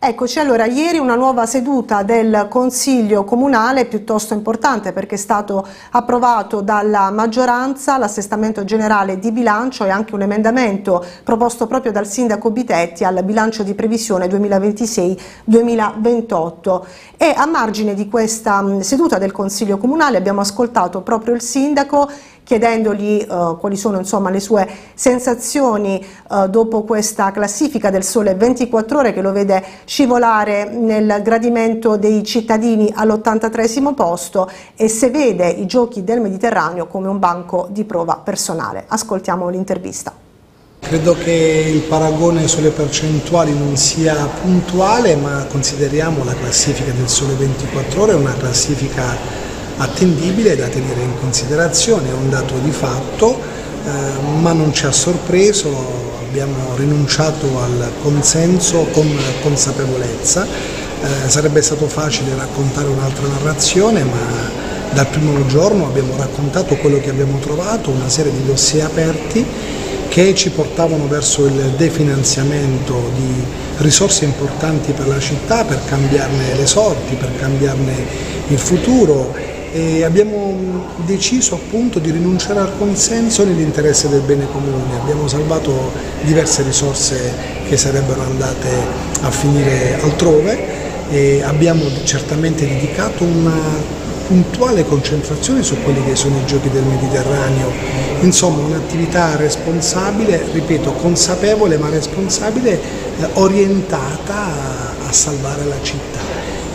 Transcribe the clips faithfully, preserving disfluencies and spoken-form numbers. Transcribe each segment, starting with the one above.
Eccoci, allora ieri una nuova seduta del Consiglio Comunale piuttosto importante perché è stato approvato dalla maggioranza l'assestamento generale di bilancio e anche un emendamento proposto proprio dal sindaco Bitetti al bilancio di previsione duemilaventisei duemilaventotto e a margine di questa seduta del Consiglio Comunale abbiamo ascoltato proprio il sindaco chiedendogli uh, quali sono insomma le sue sensazioni uh, dopo questa classifica del Sole ventiquattro Ore che lo vede scivolare nel gradimento dei cittadini all'ottantatreesimo posto e se vede i Giochi del Mediterraneo come un banco di prova personale. Ascoltiamo l'intervista. Credo che il paragone sulle percentuali non sia puntuale, ma consideriamo la classifica del Sole ventiquattro Ore una classifica attendibile da tenere in considerazione, è un dato di fatto, eh, ma non ci ha sorpreso, abbiamo rinunciato al consenso con consapevolezza, eh, sarebbe stato facile raccontare un'altra narrazione, ma dal primo giorno abbiamo raccontato quello che abbiamo trovato, una serie di dossier aperti che ci portavano verso il definanziamento di risorse importanti per la città, per cambiarne le sorti, per cambiarne il futuro. E abbiamo deciso appunto di rinunciare al consenso nell'interesse del bene comune, abbiamo salvato diverse risorse che sarebbero andate a finire altrove e abbiamo certamente dedicato una puntuale concentrazione su quelli che sono i Giochi del Mediterraneo, insomma un'attività responsabile, ripeto consapevole ma responsabile, eh, orientata a, a salvare la città.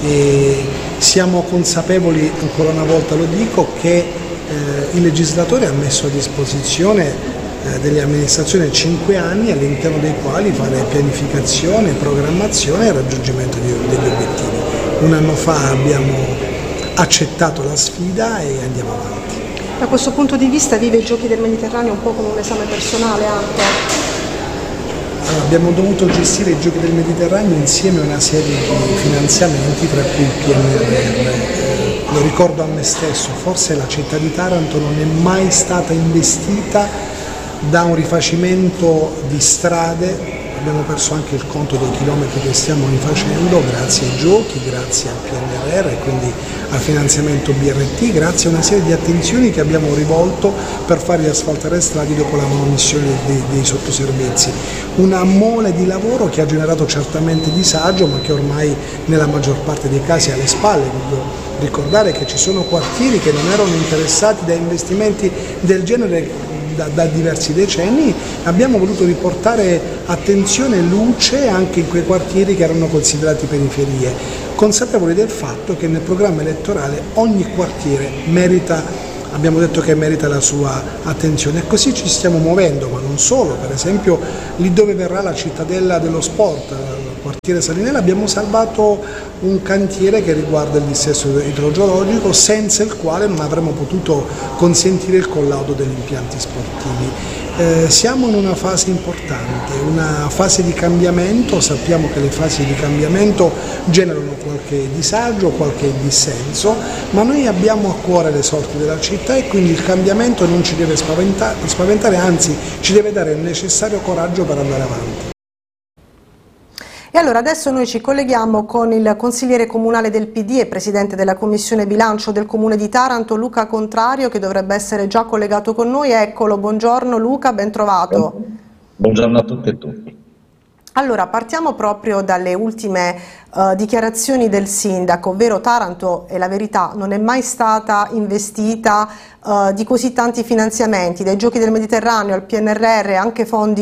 E siamo consapevoli, ancora una volta lo dico, che eh, il legislatore ha messo a disposizione eh, delle amministrazioni cinque anni all'interno dei quali fare pianificazione, programmazione e raggiungimento di, degli obiettivi. Un anno fa abbiamo accettato la sfida e andiamo avanti. Da questo punto di vista vive i Giochi del Mediterraneo un po' come un esame personale anche? Abbiamo dovuto gestire i Giochi del Mediterraneo insieme a una serie di finanziamenti, tra cui il P N R R. Eh, lo ricordo a me stesso, forse la città di Taranto non è mai stata investita da un rifacimento di strade, abbiamo perso anche il conto dei chilometri che stiamo rifacendo grazie ai Giochi, grazie al P N R R e quindi al finanziamento B R T, grazie a una serie di attenzioni che abbiamo rivolto per far riasfaltare strade dopo la manomissione dei, dei sottoservizi. Una mole di lavoro che ha generato certamente disagio, ma che ormai nella maggior parte dei casi è alle spalle. Voglio ricordare che ci sono quartieri che non erano interessati da investimenti del genere Da, da diversi decenni, abbiamo voluto riportare attenzione e luce anche in quei quartieri che erano considerati periferie, consapevoli del fatto che nel programma elettorale ogni quartiere merita, abbiamo detto che merita la sua attenzione e così ci stiamo muovendo, ma non solo, per esempio lì dove verrà la cittadella dello sport, il quartiere Salinella, abbiamo salvato un cantiere che riguarda il dissesto idrogeologico senza il quale non avremmo potuto consentire il collaudo degli impianti sportivi. Eh, siamo in una fase importante, una fase di cambiamento, sappiamo che le fasi di cambiamento generano qualche disagio, qualche dissenso, ma noi abbiamo a cuore le sorti della città e quindi il cambiamento non ci deve spaventare, spaventare anzi ci deve dare il necessario coraggio per andare avanti. E allora adesso noi ci colleghiamo con il consigliere comunale del P D e presidente della commissione bilancio del comune di Taranto, Luca Contrario, che dovrebbe essere già collegato con noi. Eccolo, buongiorno Luca, ben trovato. Buongiorno a tutte e tutti. Allora, partiamo proprio dalle ultime uh, dichiarazioni del sindaco, ovvero Taranto, è la verità, non è mai stata investita uh, di così tanti finanziamenti, dai Giochi del Mediterraneo al P N R R, anche fondi